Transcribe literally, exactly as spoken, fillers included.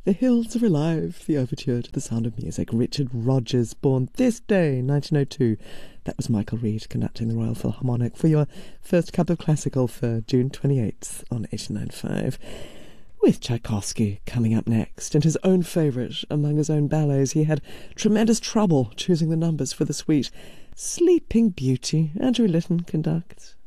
The Hills Are Alive, the overture to The Sound of Music. Richard Rodgers, born this day, nineteen oh two. That was Michael Reed conducting the Royal Philharmonic for your first cup of classical for June twenty-eighth on eighty-nine point five. With Tchaikovsky coming up next, and his own favourite among his own ballets. He had tremendous trouble choosing the numbers for the suite. Sleeping Beauty, Andrew Litton conducts.